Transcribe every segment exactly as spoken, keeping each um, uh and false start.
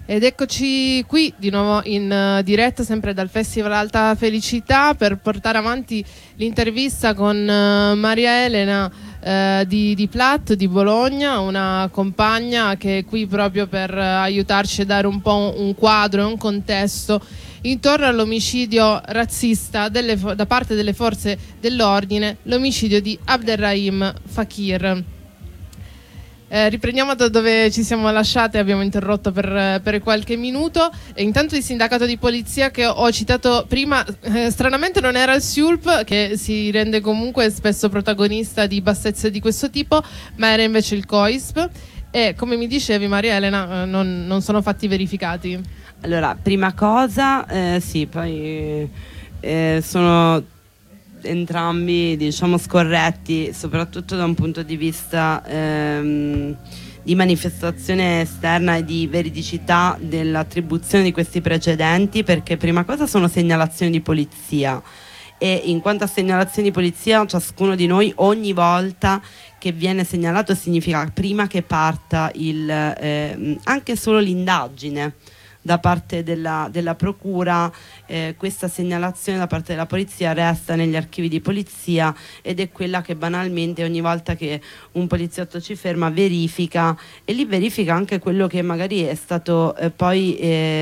Ed eccoci qui di nuovo in uh, diretta sempre dal Festival Alta Felicità per portare avanti l'intervista con uh, Maria Elena uh, di, di Plat di Bologna, una compagna che è qui proprio per uh, aiutarci a dare un po' un quadro e un contesto intorno all'omicidio razzista delle, da parte delle forze dell'ordine, l'omicidio di Abderrahim Fakir. Eh, riprendiamo da dove ci siamo lasciate, abbiamo interrotto per, per qualche minuto. E intanto il sindacato di polizia che ho citato prima, eh, stranamente non era il S I U L P, che si rende comunque spesso protagonista di bassezze di questo tipo, ma era invece il C O I S P. E come mi dicevi, Maria Elena, eh, non, non sono fatti verificati. Allora, prima cosa, eh, sì, poi eh, sono entrambi, diciamo, scorretti, soprattutto da un punto di vista ehm, di manifestazione esterna e di veridicità dell'attribuzione di questi precedenti, perché prima cosa sono segnalazioni di polizia e in quanto a segnalazioni di polizia ciascuno di noi ogni volta che viene segnalato significa prima che parta il, eh, anche solo l'indagine da parte della, della procura, eh, questa segnalazione da parte della polizia resta negli archivi di polizia ed è quella che banalmente ogni volta che un poliziotto ci ferma verifica, e lì verifica anche quello che magari è stato eh, poi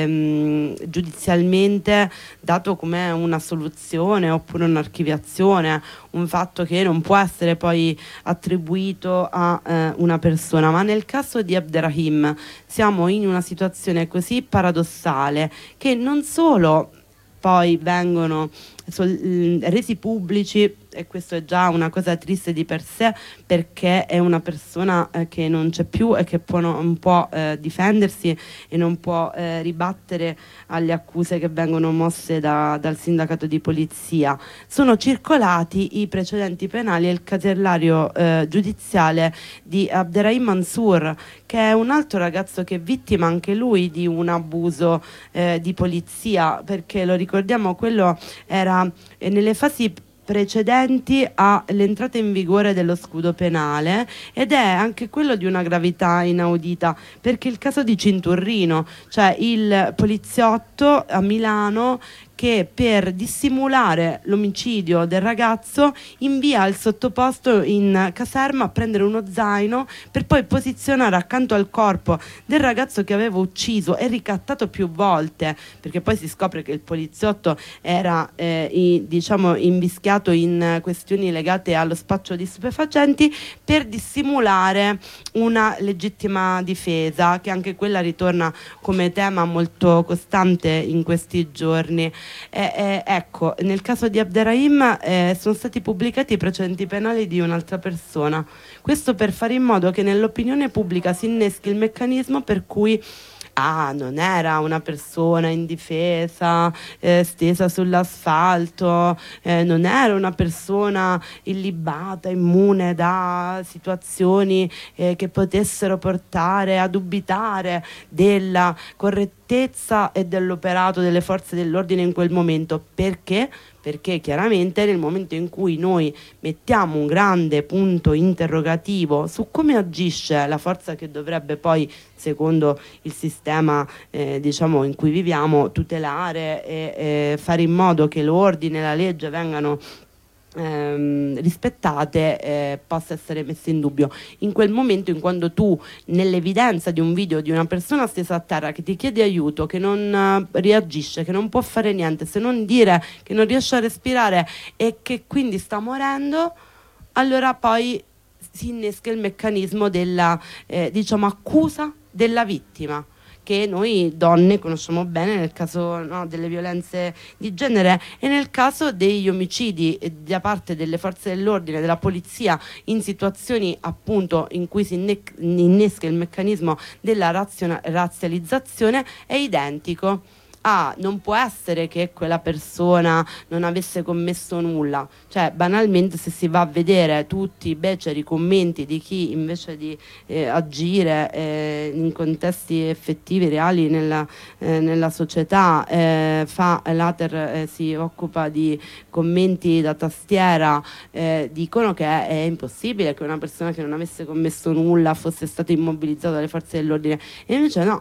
ehm, giudizialmente dato come una soluzione oppure un'archiviazione, un fatto che non può essere poi attribuito a eh, una persona. Ma nel caso di Abderrahim siamo in una situazione così paradossale che non solo poi vengono sol- resi pubblici, e questo è già una cosa triste di per sé, perché è una persona eh, che non c'è più e che può, non può eh, difendersi e non può eh, ribattere alle accuse che vengono mosse da, dal sindacato di polizia. Sono circolati i precedenti penali e il casellario eh, giudiziale di Abderrahim Mansour, che è un altro ragazzo che è vittima anche lui di un abuso eh, di polizia, perché lo ricordiamo, quello era eh, nelle fasi precedenti all'entrata in vigore dello scudo penale, ed è anche quello di una gravità inaudita, perché il caso di Cinturrino, cioè il poliziotto a Milano che per dissimulare l'omicidio del ragazzo invia il sottoposto in caserma a prendere uno zaino per poi posizionare accanto al corpo del ragazzo che aveva ucciso e ricattato più volte, perché poi si scopre che il poliziotto era eh, i, diciamo invischiato in questioni legate allo spaccio di stupefacenti, per dissimulare una legittima difesa, che anche quella ritorna come tema molto costante in questi giorni. Eh, eh, ecco, nel caso di Abderrahim eh, sono stati pubblicati i precedenti penali di un'altra persona, questo per fare in modo che nell'opinione pubblica si inneschi il meccanismo per cui ah, non era una persona indifesa, eh, stesa sull'asfalto, eh, non era una persona illibata, immune da situazioni eh, che potessero portare a dubitare della correttezza e dell'operato delle forze dell'ordine in quel momento. Perché? Perché chiaramente nel momento in cui noi mettiamo un grande punto interrogativo su come agisce la forza che dovrebbe poi, secondo il sistema eh, diciamo in cui viviamo, tutelare e eh, fare in modo che l'ordine e la legge vengano Ehm, rispettate, eh, possa essere messa in dubbio, in quel momento in quando tu, nell'evidenza di un video di una persona stesa a terra che ti chiede aiuto, che non uh, reagisce, che non può fare niente se non dire che non riesce a respirare e che quindi sta morendo, allora poi si innesca il meccanismo della eh, diciamo accusa della vittima, che noi donne conosciamo bene nel caso no, delle violenze di genere e nel caso degli omicidi da parte delle forze dell'ordine, della polizia, in situazioni appunto in cui si innesca il meccanismo della raziona- razzializzazione, è identico. Ah, non può essere che quella persona non avesse commesso nulla, cioè banalmente se si va a vedere tutti i beceri commenti di chi invece di eh, agire eh, in contesti effettivi, reali nella, eh, nella società, eh, fa l'Ater, eh, si occupa di commenti da tastiera, eh, dicono che è, è impossibile che una persona che non avesse commesso nulla fosse stata immobilizzata dalle forze dell'ordine, e invece no.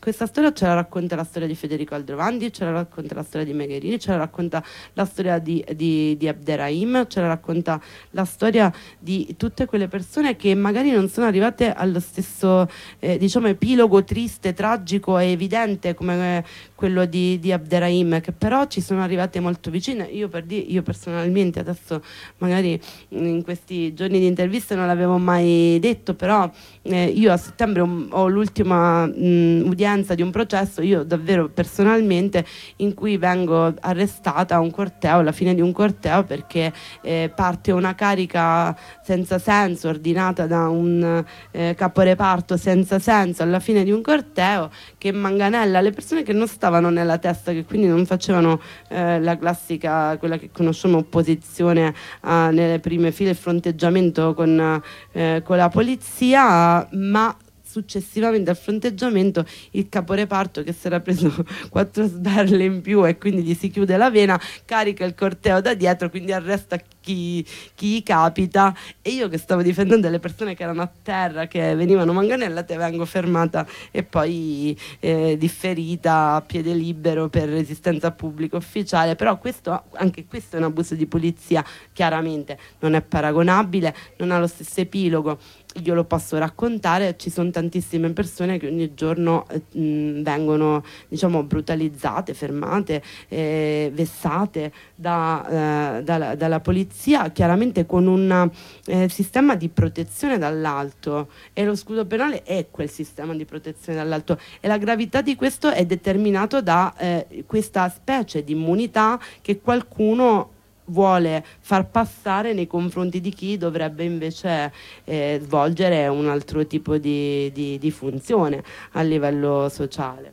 questa storia ce la racconta la storia di Federico Aldrovandi, ce la racconta la storia di Megherini, ce la racconta la storia di, di, di Abderrahim, ce la racconta la storia di tutte quelle persone che magari non sono arrivate allo stesso eh, diciamo epilogo triste, tragico e evidente come quello di, di Abderrahim, che però ci sono arrivate molto vicine. Io per dire, io personalmente adesso magari in questi giorni di intervista non l'avevo mai detto, però eh, io a settembre ho l'ultima mh, udienza di un processo, io davvero personalmente, in cui vengo arrestata a un corteo, alla fine di un corteo, perché eh, parte una carica senza senso ordinata da un eh, caporeparto senza senso alla fine di un corteo, che manganella le persone che non stavano nella testa, che quindi non facevano eh, la classica, quella che conosciamo, opposizione eh, nelle prime file, il fronteggiamento con, eh, con la polizia, ma successivamente al fronteggiamento il caporeparto, che si era preso quattro sberle in più e quindi gli si chiude la vena, carica il corteo da dietro, quindi arresta chi, chi gli capita, e io che stavo difendendo le persone che erano a terra, che venivano manganellate, vengo fermata e poi eh, differita a piede libero per resistenza pubblica ufficiale. Però questo, anche questo è un abuso di polizia, chiaramente non è paragonabile, non ha lo stesso epilogo. Io lo posso raccontare, ci sono tantissime persone che ogni giorno eh, mh, vengono, diciamo, brutalizzate, fermate, eh, vessate da, eh, dalla, dalla polizia, chiaramente con un eh, sistema di protezione dall'alto, e lo scudo penale è quel sistema di protezione dall'alto, e la gravità di questo è determinato da eh, questa specie di immunità che qualcuno vuole far passare nei confronti di chi dovrebbe invece eh, svolgere un altro tipo di, di, di funzione a livello sociale.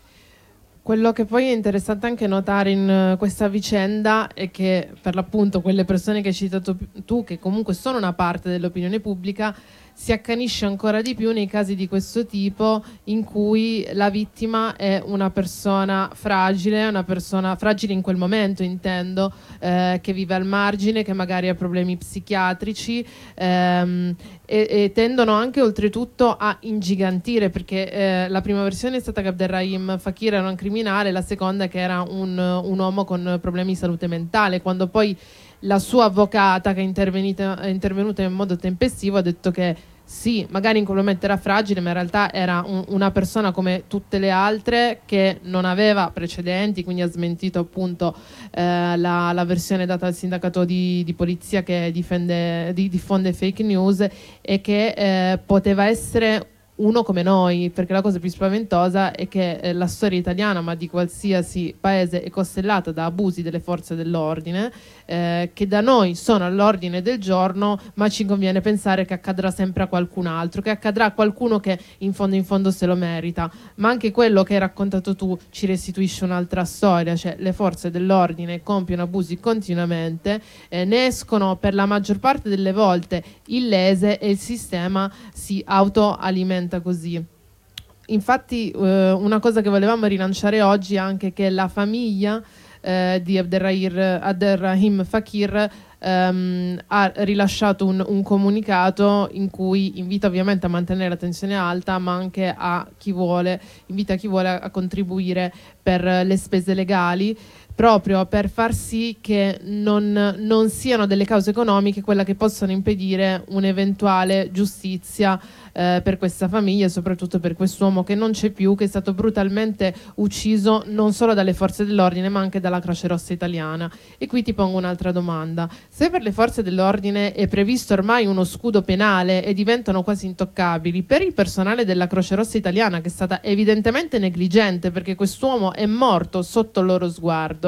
Quello che poi è interessante anche notare in uh, questa vicenda è che, per l'appunto, quelle persone che hai citato tu, che comunque sono una parte dell'opinione pubblica, si accanisce ancora di più nei casi di questo tipo, in cui la vittima è una persona fragile, una persona fragile in quel momento, intendo, eh, che vive al margine, che magari ha problemi psichiatrici, ehm, e, e tendono anche oltretutto a ingigantire, perché eh, la prima versione è stata che Abderrahim Fakir era un criminale, la seconda è che era un, un uomo con problemi di salute mentale, quando poi la sua avvocata, che è intervenuta, è intervenuta in modo tempestivo, ha detto che sì, magari in quel momento era fragile, ma in realtà era un, una persona come tutte le altre, che non aveva precedenti, quindi ha smentito appunto eh, la, la versione data dal sindacato di, di polizia che difende, di, diffonde fake news, e che eh, poteva essere uno come noi, perché la cosa più spaventosa è che eh, la storia italiana, ma di qualsiasi paese, è costellata da abusi delle forze dell'ordine, eh, che da noi sono all'ordine del giorno, ma ci conviene pensare che accadrà sempre a qualcun altro, che accadrà a qualcuno che in fondo in fondo se lo merita. Ma anche quello che hai raccontato tu ci restituisce un'altra storia, cioè le forze dell'ordine compiono abusi continuamente, eh, ne escono per la maggior parte delle volte illese, e il sistema si autoalimenta così. Infatti eh, una cosa che volevamo rilanciare oggi è anche che la famiglia eh, di Abderrahim, Abderrahim Fakir ehm, ha rilasciato un, un comunicato in cui invita ovviamente a mantenere la tensione alta, ma anche a chi vuole, invita chi vuole a, a contribuire per le spese legali, proprio per far sì che non, non siano delle cause economiche quella che possano impedire un'eventuale giustizia eh, per questa famiglia, e soprattutto per quest'uomo che non c'è più, che è stato brutalmente ucciso non solo dalle forze dell'ordine ma anche dalla Croce Rossa italiana. E qui ti pongo un'altra domanda: se per le forze dell'ordine è previsto ormai uno scudo penale e diventano quasi intoccabili, per il personale della Croce Rossa italiana, che è stata evidentemente negligente perché quest'uomo è morto sotto il loro sguardo,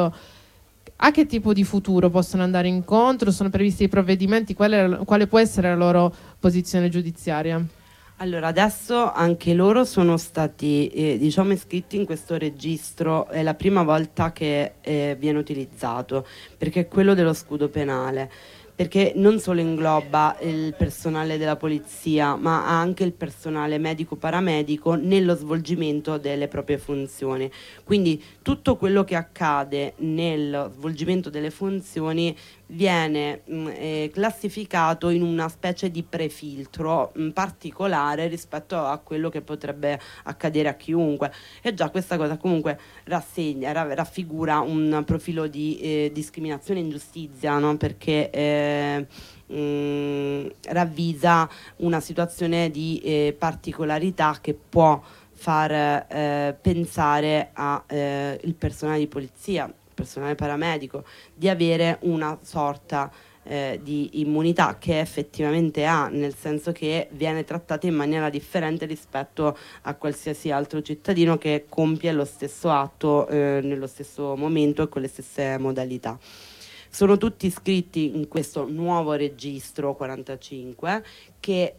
a che tipo di futuro possono andare incontro? Sono previsti i provvedimenti? Quale, quale può essere la loro posizione giudiziaria? Allora, adesso anche loro sono stati eh, diciamo iscritti in questo registro, è la prima volta che eh, viene utilizzato, perché è quello dello scudo penale, perché non solo ingloba il personale della polizia, ma anche il personale medico-paramedico nello svolgimento delle proprie funzioni. Quindi tutto quello che accade nello svolgimento delle funzioni viene mh, eh, classificato in una specie di prefiltro mh, particolare rispetto a quello che potrebbe accadere a chiunque, e già questa cosa comunque rassegna, ra- raffigura un profilo di eh, discriminazione e ingiustizia, no? Perché eh, mh, ravvisa una situazione di eh, particolarità che può far eh, pensare al eh, personale di polizia, personale paramedico, di avere una sorta eh, di immunità, che effettivamente ha, nel senso che viene trattata in maniera differente rispetto a qualsiasi altro cittadino che compie lo stesso atto eh, nello stesso momento e con le stesse modalità. Sono tutti iscritti in questo nuovo registro quarantacinque che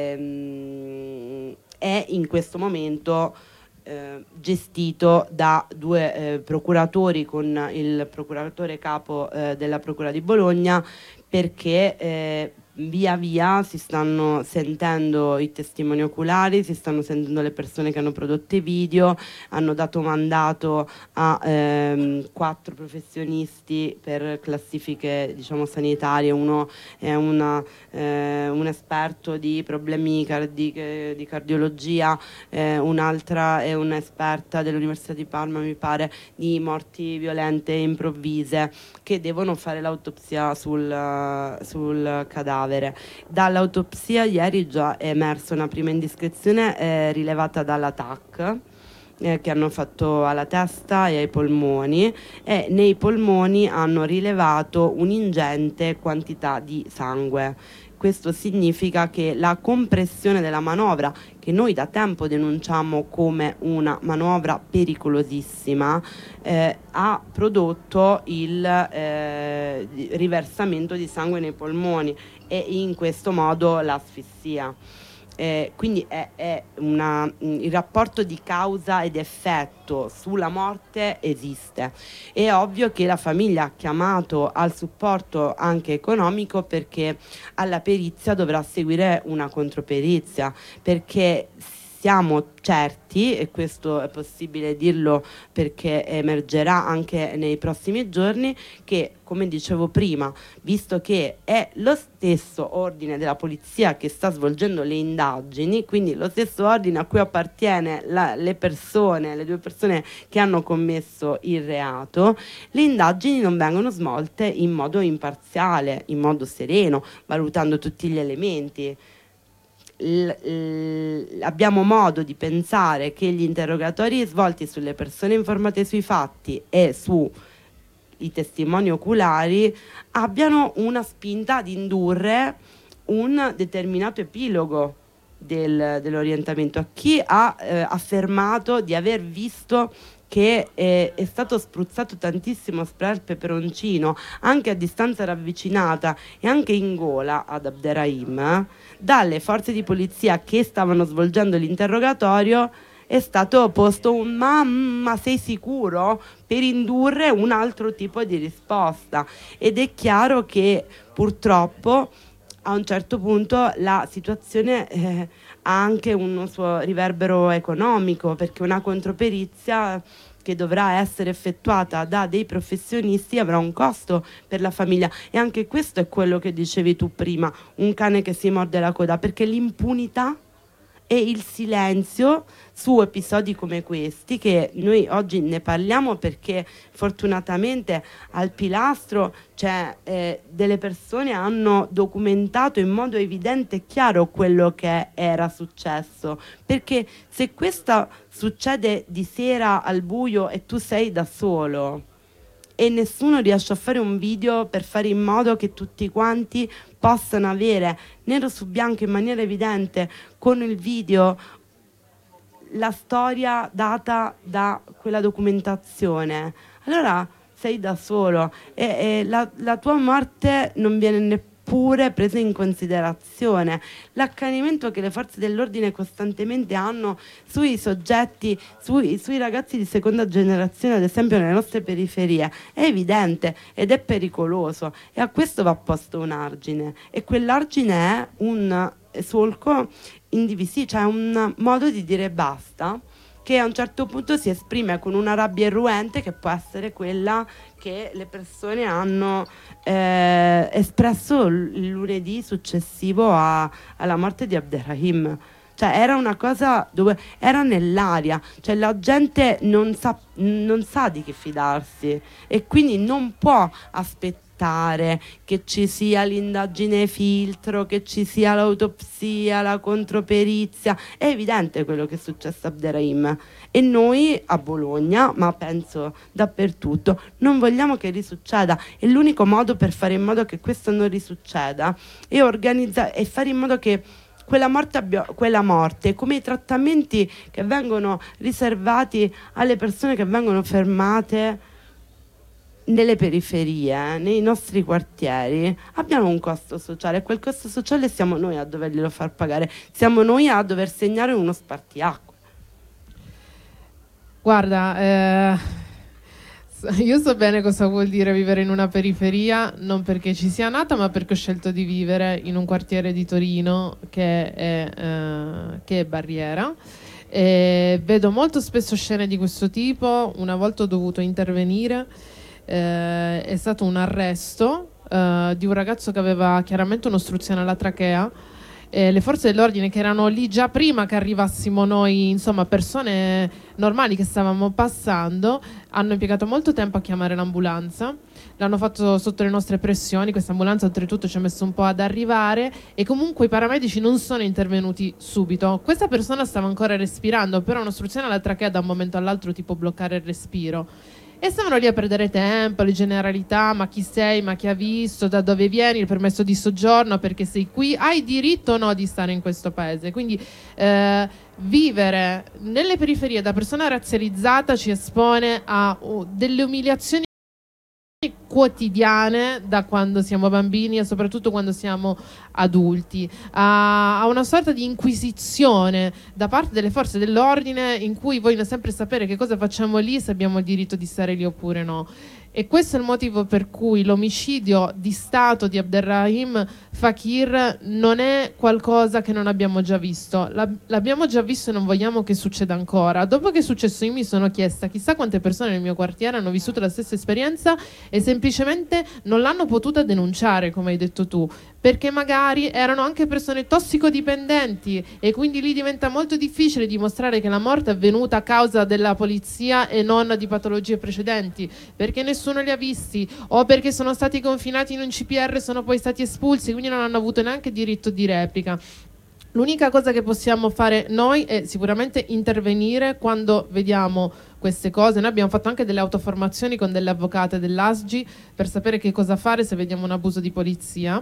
ehm, è in questo momento eh, gestito da due eh, procuratori, con il procuratore capo eh, della Procura di Bologna, perché eh, via via si stanno sentendo i testimoni oculari, si stanno sentendo le persone che hanno prodotto i video, hanno dato mandato a ehm, quattro professionisti per classifiche, diciamo, sanitarie. Uno è una, eh, un esperto di problemi cardi- di cardiologia, eh, un'altra è un'esperta dell'Università di Parma, mi pare, di morti violente e improvvise, che devono fare l'autopsia sul, sul cadavere. Dall'autopsia ieri già è emersa una prima indiscrezione eh, rilevata dalla T A C, eh, che hanno fatto alla testa e ai polmoni, e nei polmoni hanno rilevato un'ingente quantità di sangue. Questo significa che la compressione della manovra, che noi da tempo denunciamo come una manovra pericolosissima, eh, ha prodotto il eh, riversamento di sangue nei polmoni e in questo modo l'asfissia. Eh, quindi è, è una, il rapporto di causa ed effetto sulla morte esiste. È ovvio che la famiglia ha chiamato al supporto anche economico, perché alla perizia dovrà seguire una controperizia, perché siamo certi, e questo è possibile dirlo perché emergerà anche nei prossimi giorni, che, come dicevo prima, visto che è lo stesso ordine della polizia che sta svolgendo le indagini, quindi lo stesso ordine a cui appartiene la, le persone, le due persone che hanno commesso il reato, le indagini non vengono svolte in modo imparziale, in modo sereno, valutando tutti gli elementi. L- l- abbiamo modo di pensare che gli interrogatori svolti sulle persone informate sui fatti e sui testimoni oculari abbiano una spinta ad indurre un determinato epilogo del, dell'orientamento. A chi ha eh, affermato di aver visto che è, è stato spruzzato tantissimo spray al peperoncino anche a distanza ravvicinata e anche in gola ad Abderrahim, eh, dalle forze di polizia che stavano svolgendo l'interrogatorio è stato posto un ma, ma sei sicuro? Per indurre un altro tipo di risposta. Ed è chiaro che purtroppo a un certo punto la situazione eh, ha anche un suo riverbero economico, perché una controperizia che dovrà essere effettuata da dei professionisti avrà un costo per la famiglia, e anche questo è quello che dicevi tu prima, un cane che si morde la coda, perché l'impunità e il silenzio su episodi come questi, che noi oggi ne parliamo perché fortunatamente al pilastro c'è eh, delle persone hanno documentato in modo evidente e chiaro quello che era successo, perché se questo succede di sera al buio e tu sei da solo e nessuno riesce a fare un video per fare in modo che tutti quanti possano avere nero su bianco in maniera evidente con il video la storia data da quella documentazione, allora sei da solo e, e la, la tua morte non viene neppure presa in considerazione. L'accanimento che le forze dell'ordine costantemente hanno sui soggetti, sui, sui ragazzi di seconda generazione, ad esempio nelle nostre periferie, è evidente ed è pericoloso, e a questo va posto un argine, e quell'argine è un solco indivisibile, cioè un modo di dire basta, che a un certo punto si esprime con una rabbia irruente che può essere quella che le persone hanno eh, espresso il lunedì successivo a, alla morte di Abderrahim. Cioè era una cosa dove era nell'aria, cioè la gente non sa, non sa di che fidarsi e quindi non può aspettare che ci sia l'indagine filtro, che ci sia l'autopsia, la controperizia. È evidente quello che è successo a Abderrahim e noi a Bologna, ma penso dappertutto, non vogliamo che risucceda, e l'unico modo per fare in modo che questo non risucceda è organizzare e fare in modo che Quella morte, abbia, quella morte, come i trattamenti che vengono riservati alle persone che vengono fermate nelle periferie, nei nostri quartieri, abbiano un costo sociale, e quel costo sociale siamo noi a doverglielo far pagare, siamo noi a dover segnare uno spartiacque. Guarda, eh... io so bene cosa vuol dire vivere in una periferia, non perché ci sia nata, ma perché ho scelto di vivere in un quartiere di Torino che è, eh, che è Barriera. E vedo molto spesso scene di questo tipo. Una volta ho dovuto intervenire, eh, è stato un arresto eh, di un ragazzo che aveva chiaramente un'ostruzione alla trachea. Eh, le forze dell'ordine, che erano lì già prima che arrivassimo noi, insomma persone normali che stavamo passando, hanno impiegato molto tempo a chiamare l'ambulanza. L'hanno fatto sotto le nostre pressioni. Questa ambulanza oltretutto ci ha messo un po' ad arrivare e comunque i paramedici non sono intervenuti subito. Questa persona stava ancora respirando, però un'ostruzione alla trachea da un momento all'altro ti può bloccare il respiro. E stavano lì a perdere tempo, le generalità, ma chi sei, ma chi ha visto, da dove vieni, il permesso di soggiorno, perché sei qui, hai diritto o no di stare in questo paese. Quindi eh, vivere nelle periferie da persona razzializzata ci espone a uh, delle umiliazioni quotidiane da quando siamo bambini e soprattutto quando siamo adulti, a, a una sorta di inquisizione da parte delle forze dell'ordine in cui vogliono sempre sapere che cosa facciamo lì, se abbiamo il diritto di stare lì oppure no. E questo è il motivo per cui l'omicidio di Stato di Abderrahim Fakir non è qualcosa che non abbiamo già visto. L'abbiamo già visto e non vogliamo che succeda ancora. Dopo che è successo io mi sono chiesta chissà quante persone nel mio quartiere hanno vissuto la stessa esperienza e semplicemente non l'hanno potuta denunciare, come hai detto tu, perché magari erano anche persone tossicodipendenti e quindi lì diventa molto difficile dimostrare che la morte è avvenuta a causa della polizia e non di patologie precedenti, perché nessuno li ha visti o perché sono stati confinati in un C P R e sono poi stati espulsi, quindi non hanno avuto neanche diritto di replica. L'unica cosa che possiamo fare noi è sicuramente intervenire quando vediamo queste cose. Noi abbiamo fatto anche delle autoformazioni con delle avvocate dell'A S G I per sapere che cosa fare se vediamo un abuso di polizia.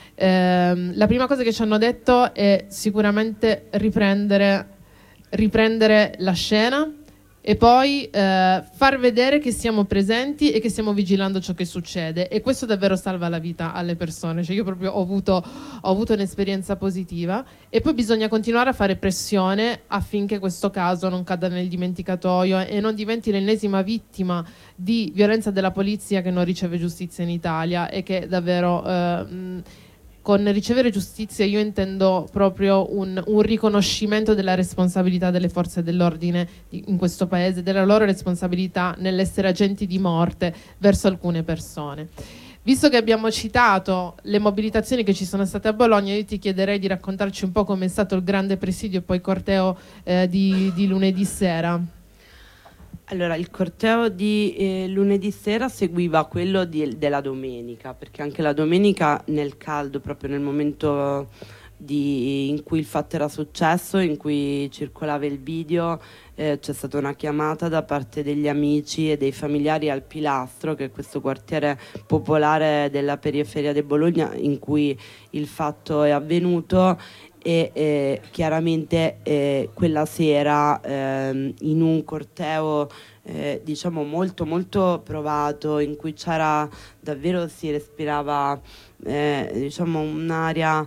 Eh, la prima cosa che ci hanno detto è sicuramente riprendere, riprendere la scena e poi eh, far vedere che siamo presenti e che stiamo vigilando ciò che succede, e questo davvero salva la vita alle persone. Cioè io proprio ho avuto, ho avuto un'esperienza positiva, e poi bisogna continuare a fare pressione affinché questo caso non cada nel dimenticatoio e non diventi l'ennesima vittima di violenza della polizia che non riceve giustizia in Italia, e che davvero eh, mh, con ricevere giustizia io intendo proprio un, un riconoscimento della responsabilità delle forze dell'ordine in questo paese, della loro responsabilità nell'essere agenti di morte verso alcune persone. Visto che abbiamo citato le mobilitazioni che ci sono state a Bologna, io ti chiederei di raccontarci un po' come è stato il grande presidio e poi corteo eh, di, di lunedì sera. Allora, il corteo di eh, lunedì sera seguiva quello di, della domenica, perché anche la domenica nel caldo, proprio nel momento di, in cui il fatto era successo, in cui circolava il video, eh, c'è stata una chiamata da parte degli amici e dei familiari al Pilastro, che è questo quartiere popolare della periferia di Bologna in cui il fatto è avvenuto. E eh, chiaramente eh, quella sera eh, in un corteo eh, diciamo molto molto provato, in cui c'era davvero, si respirava eh, diciamo un'aria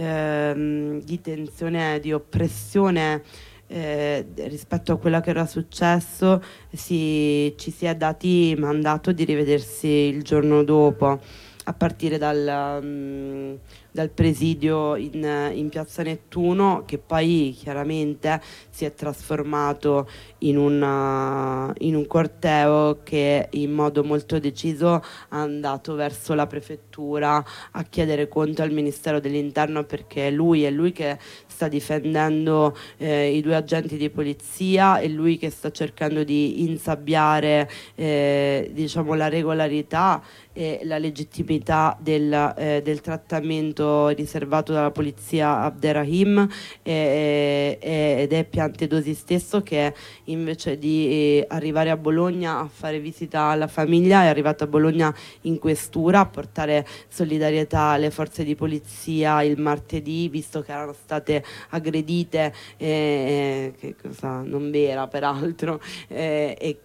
eh, di tensione, di oppressione eh, rispetto a quello che era successo, si, ci si è dati mandato di rivedersi il giorno dopo. a partire dal, um, dal presidio in, in Piazza Nettuno, che poi chiaramente si è trasformato in, una, in un corteo che in modo molto deciso è andato verso la prefettura a chiedere conto al Ministero dell'Interno, perché lui è lui che sta difendendo eh, i due agenti di polizia, è lui che sta cercando di insabbiare eh, diciamo la regolarità e la legittimità del, eh, del trattamento riservato dalla polizia a Abderrahim, eh, eh, ed è Piantedosi stesso che invece di eh, arrivare a Bologna a fare visita alla famiglia è arrivato a Bologna in questura a portare solidarietà alle forze di polizia il martedì, visto che erano state aggredite, eh, che cosa non vera peraltro, eh, e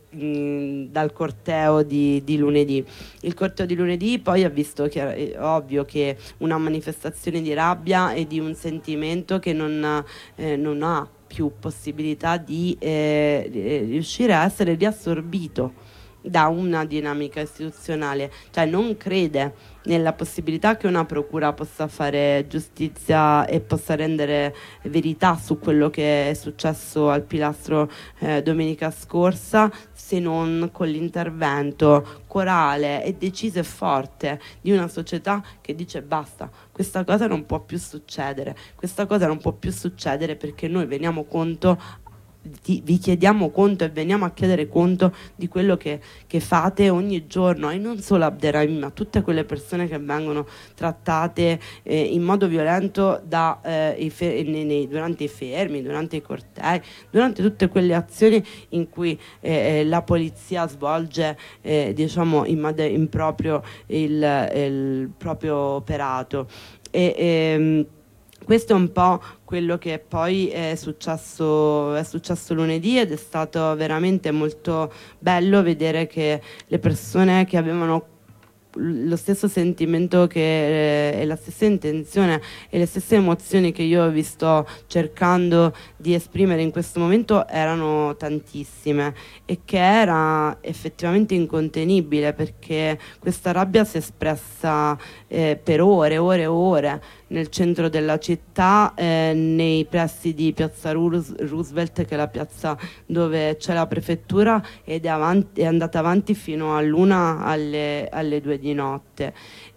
dal corteo di, di lunedì. Il corteo di lunedì poi ha visto che è ovvio che una manifestazione di rabbia e di un sentimento che non, eh, non ha più possibilità di eh, riuscire a essere riassorbito da una dinamica istituzionale, cioè non crede nella possibilità che una procura possa fare giustizia e possa rendere verità su quello che è successo al Pilastro eh, domenica scorsa, se non con l'intervento corale e deciso e forte di una società che dice basta, questa cosa non può più succedere, questa cosa non può più succedere perché noi veniamo conto Ti, vi chiediamo conto e veniamo a chiedere conto di quello che, che fate ogni giorno, e non solo Abderrahim, ma tutte quelle persone che vengono trattate eh, in modo violento da, eh, i fe- nei, nei, durante i fermi, durante i cortei, durante tutte quelle azioni in cui eh, la polizia svolge eh, diciamo in modo improprio il, il proprio operato. E, ehm, questo è un po' quello che poi è successo, è successo lunedì, ed è stato veramente molto bello vedere che le persone che avevano lo stesso sentimento che, eh, e la stessa intenzione e le stesse emozioni che io vi sto cercando di esprimere in questo momento erano tantissime, e che era effettivamente incontenibile, perché questa rabbia si è espressa eh, per ore, ore e ore nel centro della città, eh, nei pressi di Piazza Roosevelt, che è la piazza dove c'è la prefettura, ed è, avanti, è andata avanti fino all'una, alle, alle due di notte.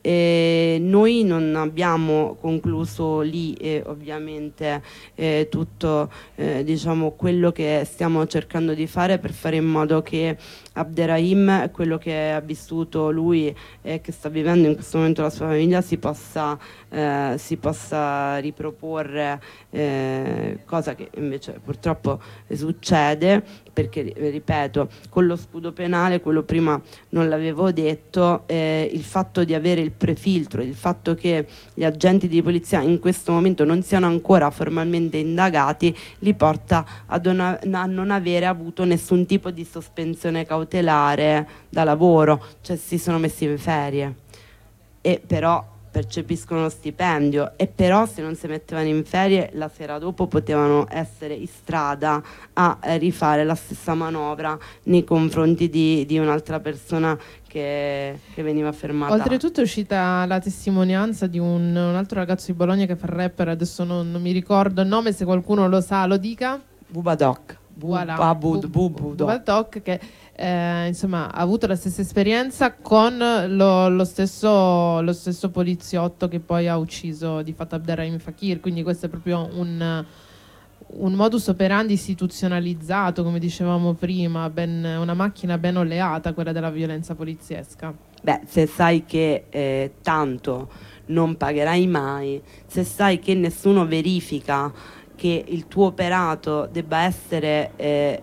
E noi non abbiamo concluso lì eh, ovviamente eh, tutto eh, diciamo quello che stiamo cercando di fare per fare in modo che Abderrahim, quello che ha vissuto lui e eh, che sta vivendo in questo momento la sua famiglia, si possa, eh, si possa riproporre, eh, cosa che invece purtroppo succede, perché ripeto, con lo scudo penale, quello prima non l'avevo detto, eh, il fatto di avere il prefiltro, il fatto che gli agenti di polizia in questo momento non siano ancora formalmente indagati, li porta a, dona- a non avere avuto nessun tipo di sospensione cautelare da lavoro, cioè si sono messi in ferie e però percepiscono lo stipendio, e però se non si mettevano in ferie la sera dopo potevano essere in strada a eh, rifare la stessa manovra nei confronti di, di un'altra persona che, che veniva fermata. Oltretutto è uscita la testimonianza di un, un altro ragazzo di Bologna che fa rapper, adesso non, non mi ricordo il nome, se qualcuno lo sa lo dica. Bubadoc. Voilà, Bubadoc, che eh, insomma ha avuto la stessa esperienza con lo, lo, stesso, lo stesso poliziotto che poi ha ucciso di fatto Abderrahim Fakir, quindi questo è proprio un, un modus operandi istituzionalizzato, come dicevamo prima, ben, una macchina ben oleata, quella della violenza poliziesca. Beh, se sai che eh, tanto non pagherai mai, se sai che nessuno verifica che il tuo operato debba essere eh,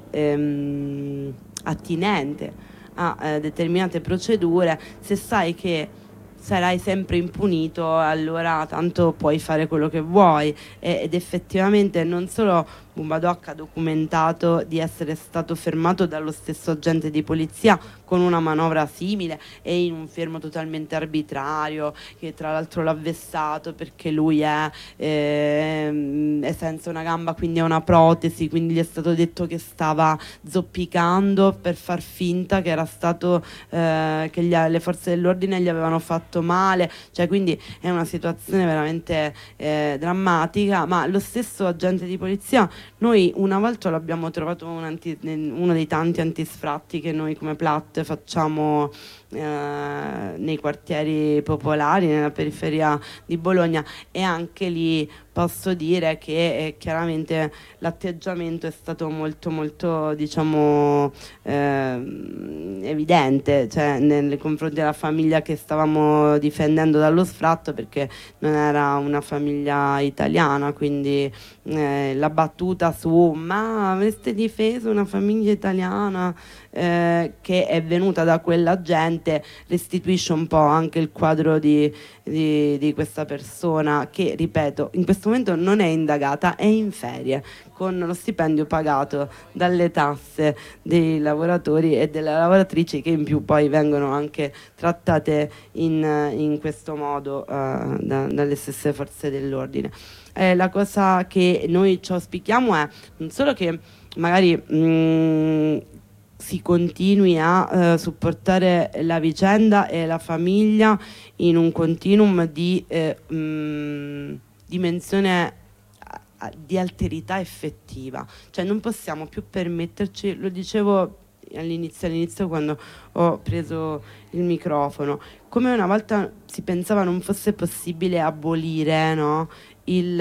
ehm, attinente a eh, determinate procedure, se sai che sarai sempre impunito, allora tanto puoi fare quello che vuoi. E, ed effettivamente non solo Bubadoc ha documentato di essere stato fermato dallo stesso agente di polizia con una manovra simile e in un fermo totalmente arbitrario, che tra l'altro l'ha vessato perché lui è, eh, è senza una gamba, quindi ha una protesi, quindi gli è stato detto che stava zoppicando per far finta che era stato eh, che gli, le forze dell'ordine gli avevano fatto male, cioè quindi è una situazione veramente eh, drammatica. Ma lo stesso agente di polizia, noi una volta l'abbiamo trovato un anti, uno dei tanti antisfratti che noi come Platt facciamo eh, nei quartieri popolari, nella periferia di Bologna, e anche lì posso dire che eh, chiaramente l'atteggiamento è stato molto molto diciamo eh, evidente, cioè nei confronti della famiglia che stavamo difendendo dallo sfratto, perché non era una famiglia italiana, quindi eh, la battuta su ma avreste difeso una famiglia italiana eh, che è venuta da quella gente restituisce un po' anche il quadro di, di, di questa persona che, ripeto, in questo momento non è indagata, è in ferie con lo stipendio pagato dalle tasse dei lavoratori e delle lavoratrici, che in più poi vengono anche trattate in, in questo modo uh, da, dalle stesse forze dell'ordine. Eh, la cosa che noi ci auspichiamo è non solo che magari mh, si continui a uh, supportare la vicenda e la famiglia in un continuum di eh, mh, dimensione a, di alterità effettiva, cioè non possiamo più permetterci, lo dicevo all'inizio, all'inizio quando ho preso il microfono, come una volta si pensava non fosse possibile abolire, no, il,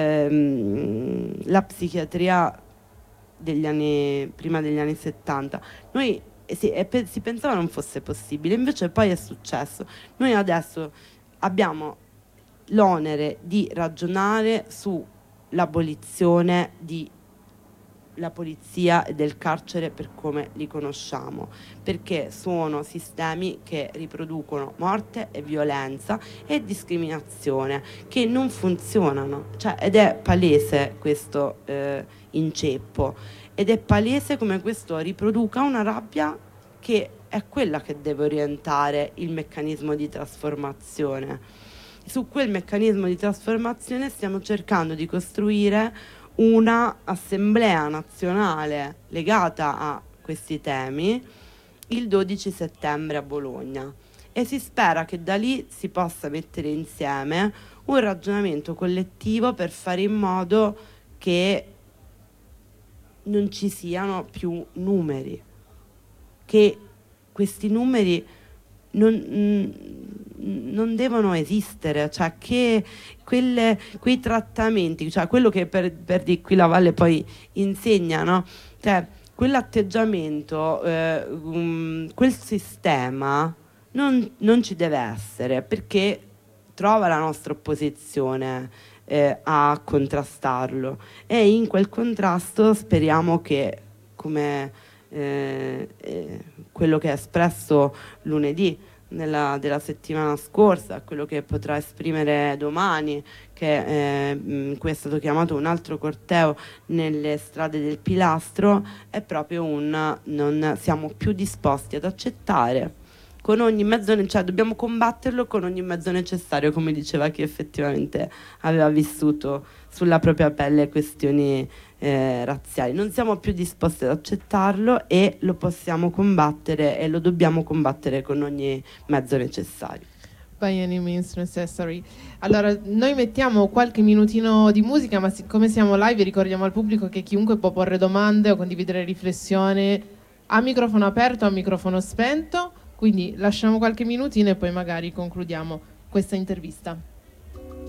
ehm, la psichiatria degli anni, prima degli anni settanta. Noi si, e, si pensava non fosse possibile, invece poi è successo. Noi adesso abbiamo l'onere di ragionare sull'abolizione di la polizia e del carcere per come li conosciamo, perché sono sistemi che riproducono morte e violenza e discriminazione che non funzionano, cioè, ed è palese questo eh, inceppo, ed è palese come questo riproduca una rabbia che è quella che deve orientare il meccanismo di trasformazione. Su quel meccanismo di trasformazione stiamo cercando di costruire una assemblea nazionale legata a questi temi il dodici settembre a Bologna, e si spera che da lì si possa mettere insieme un ragionamento collettivo per fare in modo che non ci siano più numeri, che questi numeri non, non devono esistere, cioè che quelle, quei trattamenti, cioè quello che per, per di qui la Valle poi insegna, no? Cioè quell'atteggiamento, eh, um, quel sistema non, non ci deve essere, perché trova la nostra opposizione eh, a contrastarlo, e in quel contrasto speriamo che, come eh, eh, quello che è espresso lunedì nella, della settimana scorsa, quello che potrà esprimere domani, che eh, in cui è stato chiamato un altro corteo nelle strade del Pilastro, è proprio un non siamo più disposti ad accettare con ogni mezzo, cioè dobbiamo combatterlo con ogni mezzo necessario, come diceva chi effettivamente aveva vissuto sulla propria pelle questioni eh, razziali. Non siamo più disposti ad accettarlo e lo possiamo combattere e lo dobbiamo combattere con ogni mezzo necessario. By any means necessary. Allora, noi mettiamo qualche minutino di musica, ma siccome siamo live ricordiamo al pubblico che chiunque può porre domande o condividere riflessioni a microfono aperto o a microfono spento, quindi lasciamo qualche minutino e poi magari concludiamo questa intervista.